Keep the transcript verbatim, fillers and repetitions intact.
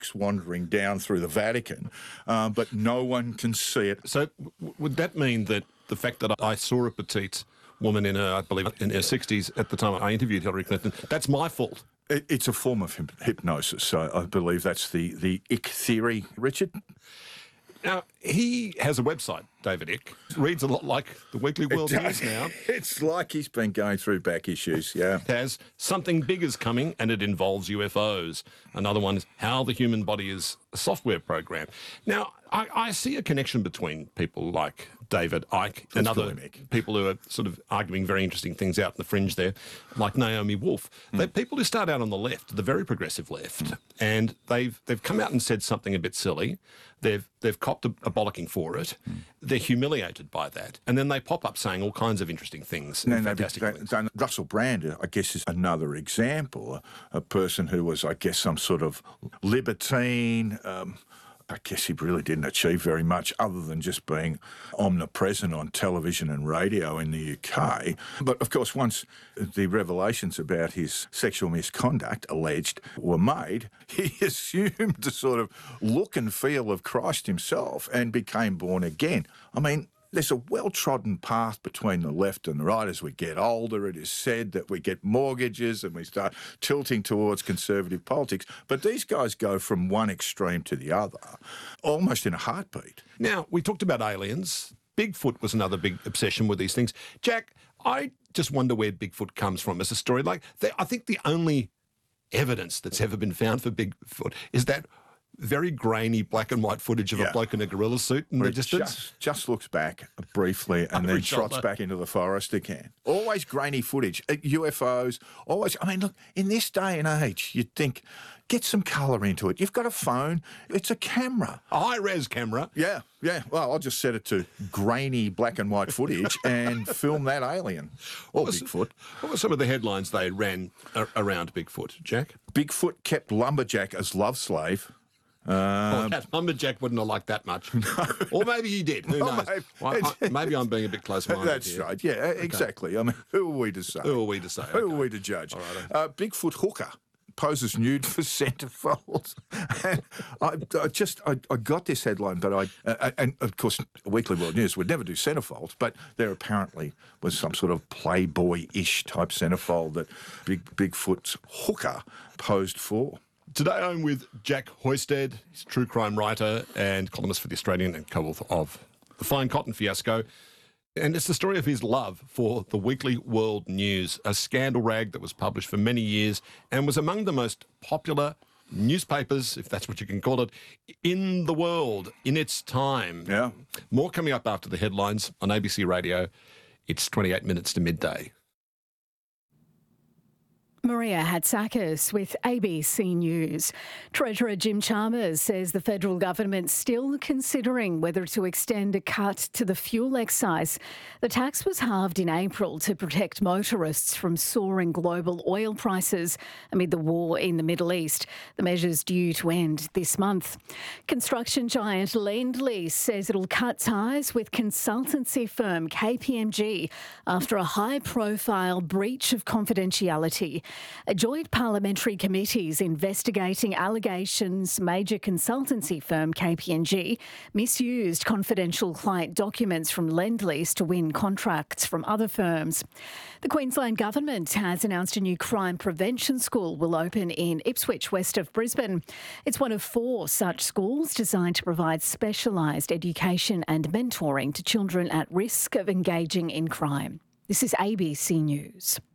wandering down through the Vatican, uh, but no one can see it. So w- would that mean that the fact that I saw a petite woman in her, I believe, in her sixties at the time I interviewed Hillary Clinton, that's my fault? It, it's a form of hyp- hypnosis. So I believe that's the, the ick theory, Richard. Now, he has a website, David Icke. Reads a lot like the Weekly World News now. It's like he's been going through back issues, yeah. It has Something Big is Coming, and it involves U F Os. Another one is How the Human Body is a Software Program. Now, I, I see a connection between people like David Icke and That's other polemic. people who are sort of arguing very interesting things out in the fringe there, like Naomi Wolf. Mm. They're people who start out on the left, the very progressive left, mm. and they've they've come out and said something a bit silly. They've they've copped a, a bollocking for it. Mm. They're humiliated by that, and then they pop up saying all kinds of interesting things. No, and no, fantastic they, things. they, Russell Brand, I guess, is another example. A, a person who was, I guess, some sort of libertine. Um, I guess he really didn't achieve very much other than just being omnipresent on television and radio in the U K. But, of course, once the revelations about his sexual misconduct, alleged, were made, he assumed the sort of look and feel of Christ himself and became born again. I mean, there's a well-trodden path between the left and the right. As we get older, it is said that we get mortgages and we start tilting towards conservative politics. But these guys go from one extreme to the other, almost in a heartbeat. Now, we talked about aliens. Bigfoot was another big obsession with these things. Jack, I just wonder where Bigfoot comes from as a story. Like, they, I think the only evidence that's ever been found for Bigfoot is that very grainy black and white footage of yeah. a bloke in a gorilla suit in the distance. Just, just looks back briefly and then trots back into the forest again. Always grainy footage. U F Os, always. I mean, look, in this day and age, you'd think, get some colour into it. You've got a phone. It's a camera. A high-res camera. Yeah, yeah. Well, I'll just set it to grainy black and white footage and film that alien. Or what was, Bigfoot. What were some of the headlines they ran a- around Bigfoot, Jack? Bigfoot kept lumberjack as love slave. Uh, oh, that lumberjack wouldn't have liked that much. No. Or maybe he did. Who knows? Maybe, well, I, maybe I'm being a bit close-minded. That's here. right. Yeah, okay. Exactly. I mean, who are we to say? Who are we to say? Who okay. are we to judge? All right. Uh, Bigfoot hooker poses nude for centrefolds. And I, I just, I, I got this headline, but I, uh, and of course, Weekly World News would never do centrefolds, but there apparently was some sort of Playboy-ish type centrefold that Big Bigfoot's hooker posed for. Today I'm with Jack Hoysted. He's a true crime writer and columnist for The Australian and co-author of The Fine Cotton Fiasco. And it's the story of his love for the Weekly World News, a scandal rag that was published for many years and was among the most popular newspapers, if that's what you can call it, in the world in its time. Yeah. More coming up after the headlines on A B C Radio. It's twenty-eight minutes to midday. Maria Hatzakis with A B C News. Treasurer Jim Chalmers says the federal government's still considering whether to extend a cut to the fuel excise. The tax was halved in April to protect motorists from soaring global oil prices amid the war in the Middle East. The measure's due to end this month. Construction giant Lendlease says it'll cut ties with consultancy firm K P M G after a high-profile breach of confidentiality. A joint parliamentary committee is investigating allegations major consultancy firm K P M G misused confidential client documents from Lendlease to win contracts from other firms. The Queensland Government has announced a new crime prevention school will open in Ipswich, west of Brisbane. It's one of four such schools designed to provide specialised education and mentoring to children at risk of engaging in crime. This is A B C News.